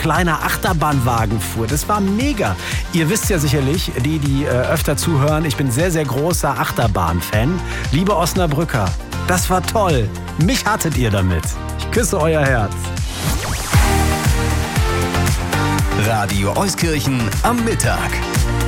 kleiner Achterbahnwagen fuhr. Das war mega. Ihr wisst ja sicherlich, die öfter zuhören, ich bin sehr, sehr großer Achterbahn-Fan. Liebe Osnabrücker, das war toll. Mich hattet ihr damit. Ich küsse euer Herz. Radio Euskirchen am Mittag.